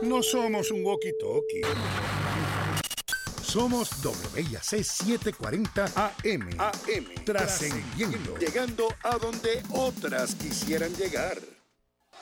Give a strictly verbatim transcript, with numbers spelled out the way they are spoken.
No somos un walkie-talkie. Somos W I A C setecientos cuarenta A M. A M. Trascendiendo. Llegando a donde otras quisieran llegar.